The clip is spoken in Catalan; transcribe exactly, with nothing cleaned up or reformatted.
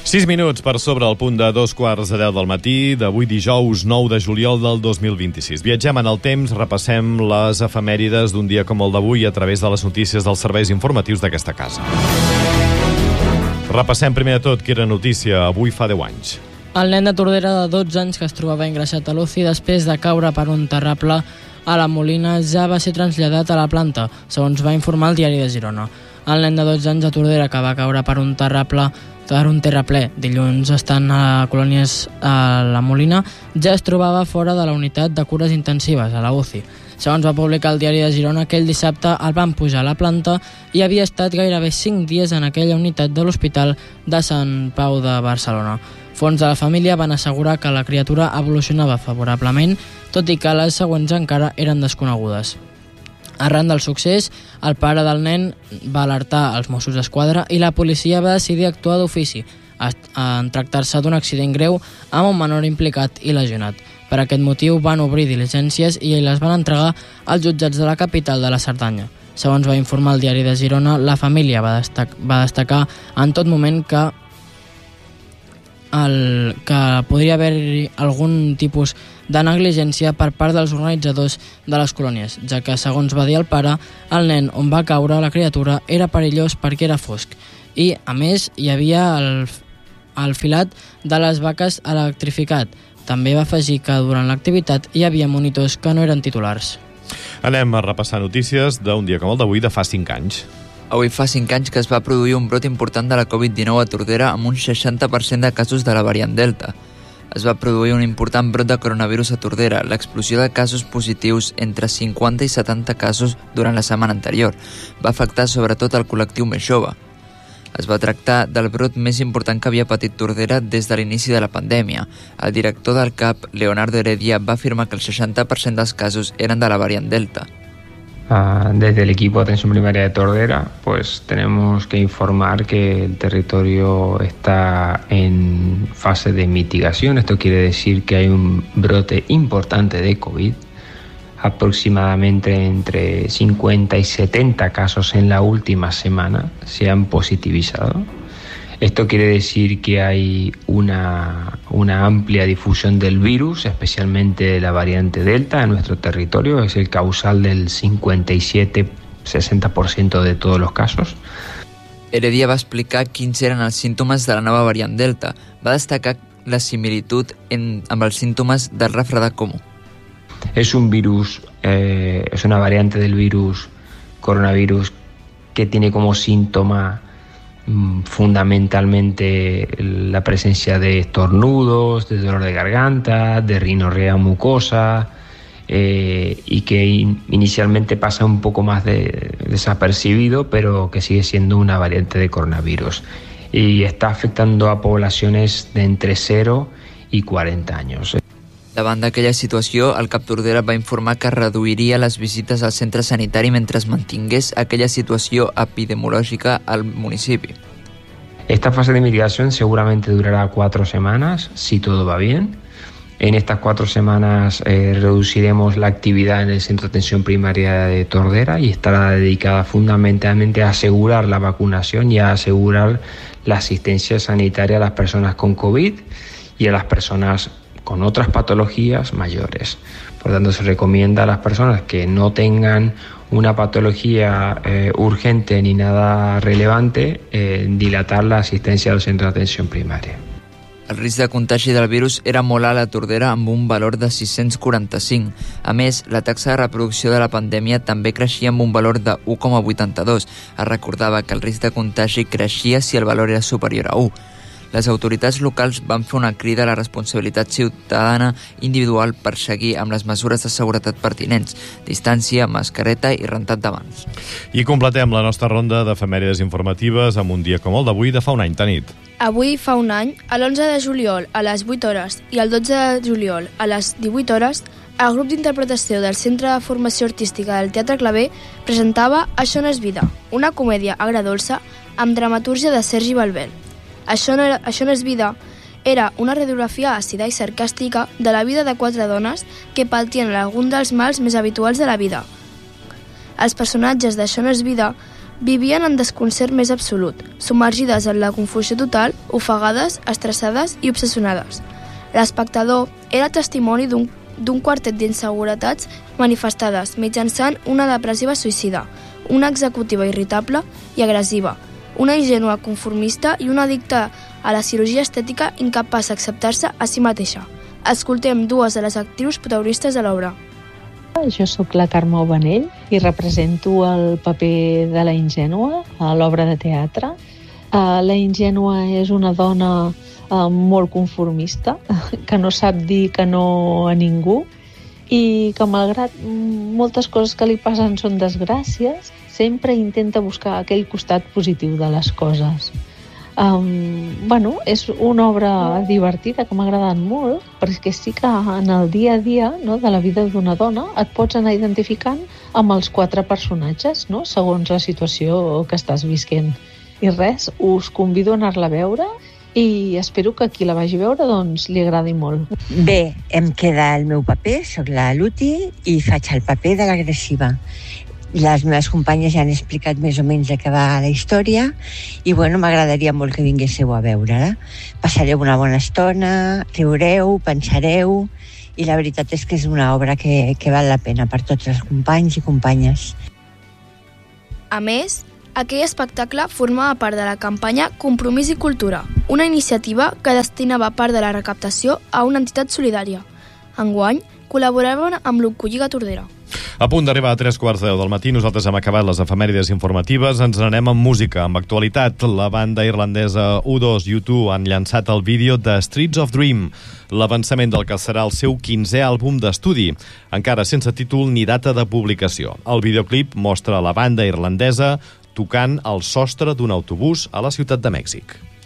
Sis minuts per sobre el punt de dos quarts de deu del matí d'avui dijous nou de juliol del dos mil vint-i-sis. Viatgem en el temps, repassem les efemèrides d'un dia com el d'avui a través de les notícies dels serveis informatius d'aquesta casa. Repassem primer de tot que era notícia avui fa deu anys. El nen de Tordera de dotze anys que es trobava ingressat a l'U C I després de caure per un terraplè a la Molina ja va ser traslladat a la planta, segons va informar el diari de Girona. El nen de dotze anys de Tordera que va caure per un terraplè per un terraplè dilluns estant a colònies a la Molina ja es trobava fora de la unitat de cures intensives a la U C I. Segons va publicar el diari de Girona, aquell dissabte el van pujar a la planta i havia estat gairebé cinc dies en aquella unitat de l'Hospital de Sant Pau de Barcelona. Fons de la família van assegurar que la criatura evolucionava favorablement, tot i que les següents encara eren desconegudes. Arran del succés, el pare del nen va alertar els Mossos d'Esquadra i la policia va decidir actuar d'ofici en tractar-se d'un accident greu amb un menor implicat i lesionat. Per aquest motiu van obrir diligències i les van entregar als jutjats de la capital de la Cerdanya. Segons va informar el diari de Girona, la família va, destac va destacar en tot moment que el, que podria haver-hi algun tipus de negligència per part dels organitzadors de les colònies, ja que, segons va dir el pare, el nen on va caure la criatura era perillós perquè era fosc i, a més, hi havia el, el filat de les vaques electrificat. També va afegir que durant l'activitat hi havia monitors que no eren titulars. Anem a repassar notícies d'un dia com el d'avui de fa cinc anys. Avui fa cinc anys que es va produir un brot important de la covid dinou a Tordera amb un seixanta per cent de casos de la variant Delta. Es va produir un important brot de coronavirus a Tordera, l'explosió de casos positius entre cinquanta i setanta casos durant la setmana anterior. Va afectar sobretot el col·lectiu més jove. Es va tractar del brot més important que havia patit Tordera des de l'inici de la pandèmia. El director del C A P, Leonardo Heredia, va afirmar que el seixanta per cent dels casos eren de la variant Delta. Uh, desde el equipo de atención primaria de Tordera, pues tenemos que informar que el territorio está en fase de mitigación. Esto quiere decir que hay un brote importante de COVID, aproximadamente entre cincuenta y setenta casos en la última semana se han positivizado. Esto quiere decir que hay una, una amplia difusión del virus, especialmente de la variante Delta en nuestro territorio. Es el causal del cincuenta y siete a sesenta por ciento de todos los casos. Heredia va explicar quins eren els símptomes de la nova variant Delta. Va destacar la similitud en, amb els símptomes del refredat comú. Es un virus, eh, es una variante del virus coronavirus que tiene como síntoma fundamentalmente la presencia de estornudos, de dolor de garganta, de rinorrea mucosa, eh, y que in, inicialmente pasa un poco más de, desapercibido, pero que sigue siendo una variante de coronavirus y está afectando a poblaciones de entre cero y cuarenta años. Davant d'aquella situació, el C A P Tordera va informar que reduiria les visites al centre sanitari mentre es mantingués aquella situació epidemiològica al municipi. Esta fase de mitigación seguramente durará cuatro semanas, si todo va bien. En estas cuatro semanas eh, reduciremos la actividad en el Centro de Atención Primaria de Tordera y estará dedicada fundamentalmente a asegurar la vacunación y a asegurar la asistencia sanitaria a las personas con COVID y a las personas con otras patologías mayores. Por tanto, se recomienda a las personas que no tengan una patología eh, urgente ni nada relevante eh, dilatar la asistencia al centro de atención primaria. El risc de contagi del virus era molt alt a Tordera amb un valor de sis-cents quaranta-cinc. A més, la taxa de reproducció de la pandèmia també creixia amb un valor de u coma vuitanta-dos. Es recordava que el risc de contagi creixia si el valor era superior a u. Les autoritats locals van fer una crida a la responsabilitat ciutadana individual per seguir amb les mesures de seguretat pertinents, distància, mascareta i rentat de mans. I completem la nostra ronda d'efemèrides informatives amb un dia com el d'avui de fa un any, Tanit. Avui fa un any, l'onze de juliol a les vuit hores i el dotze de juliol a les divuit hores, el grup d'interpretació del Centre de Formació Artística del Teatre Claver presentava Això no és vida, una comèdia agredolça amb dramatúrgia de Sergi Balbel. Això no, era, això no és vida era una radiografia àcida i sarcàstica de la vida de quatre dones que patien algun dels mals més habituals de la vida. Els personatges d'Això no és vida vivien en desconcert més absolut, submergides en la confusió total, ofegades, estressades i obsessionades. L'espectador era testimoni d'un d'un quartet d'inseguretats manifestades mitjançant una depressiva suïcida, una executiva irritable i agressiva, una ingènua conformista i una addicta a la cirurgia estètica incapaç d'acceptar-se a si mateixa. Escoltem dues de les actrius protagonistes de l'obra. Jo sóc la Carme Obanell i represento el paper de la ingènua a l'obra de teatre. La ingènua és una dona molt conformista, que no sap dir que no a ningú i que malgrat moltes coses que li passen són desgràcies, sempre intenta buscar aquell costat positiu de les coses. Um, bueno, és una obra divertida que m'ha agradat molt, perquè sí que en el dia a dia, no, de la vida d'una dona et pots anar identificant amb els quatre personatges, no, segons la situació que estàs visquent. I res, us convido a anar-la a veure i espero que qui la vagi a veure doncs, li agradi molt. Bé, em queda el meu paper, sóc la Luti i faig el paper de l'agressiva. Les meves companyes ja han explicat més o menys de què va la història i bueno, m'agradaria molt que vinguéssiu a veure-la. Passareu una bona estona, riureu, pensareu i la veritat és que és una obra que, que val la pena per tots els companys i companyes. A més, aquell espectacle formava part de la campanya Compromís i Cultura, una iniciativa que destinava part de la recaptació a una entitat solidària. Enguany, col·laboraven amb l'Oncolliga Tordera. A punt d'arribar a tres quarts de deu del matí, nosaltres hem acabat les efemèrides informatives, ens n'anem amb música, amb actualitat. La banda irlandesa U dos U dos han llançat el vídeo de Streets of Dream, l'avançament del que serà el seu quinzè àlbum d'estudi, encara sense títol ni data de publicació. El videoclip mostra la banda irlandesa tocant al sostre d'un autobús a la ciutat de Mèxic.